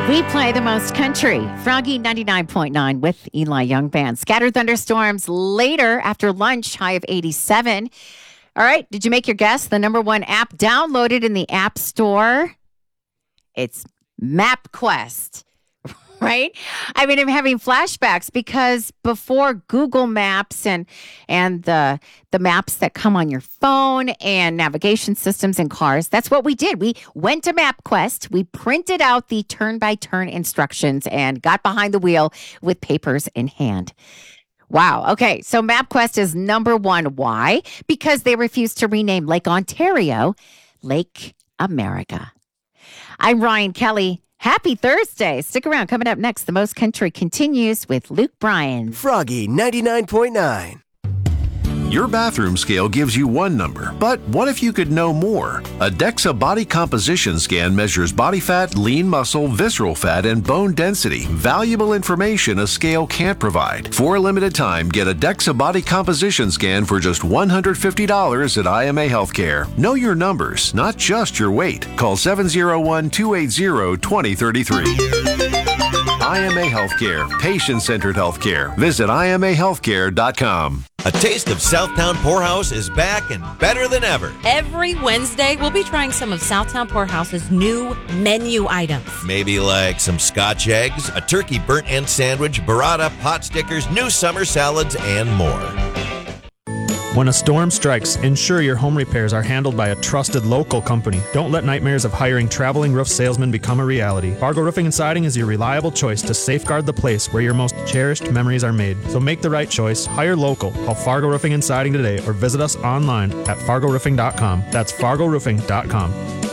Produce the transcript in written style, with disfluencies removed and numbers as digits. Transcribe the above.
We play the most country. Froggy 99.9 with Eli Young Band. Scattered thunderstorms later after lunch, high of 87. All right, did you make your guess? The number one app downloaded in the App Store? It's MapQuest, right? I mean, I'm having flashbacks because before Google Maps and the maps that come on your phone and navigation systems in cars, that's what we did. We went to MapQuest, we printed out the turn-by-turn instructions and got behind the wheel with papers in hand. Wow. Okay. So MapQuest is number one. Why? Because they refused to rename Lake Ontario Lake America. I'm Ryan Kelly. Happy Thursday. Stick around. Coming up next, The Most Country continues with Luke Bryan. Froggy 99.9. Your bathroom scale gives you one number, but what if you could know more? A DEXA body composition scan measures body fat, lean muscle, visceral fat, and bone density. Valuable information a scale can't provide. For a limited time, get a DEXA body composition scan for just $150 at IMA Healthcare. Know your numbers, not just your weight. Call 701-280-2033. IMA Healthcare, patient-centered healthcare. Visit imahealthcare.com. A taste of Southtown Poorhouse is back and better than ever. Every Wednesday, we'll be trying some of Southtown Poorhouse's new menu items. Maybe like some Scotch eggs, a turkey burnt end sandwich, burrata, pot stickers, new summer salads, and more. When a storm strikes, ensure your home repairs are handled by a trusted local company. Don't let nightmares of hiring traveling roof salesmen become a reality. Fargo Roofing and Siding is your reliable choice to safeguard the place where your most cherished memories are made. So make the right choice. Hire local. Call Fargo Roofing and Siding today or visit us online at fargoroofing.com. That's fargoroofing.com.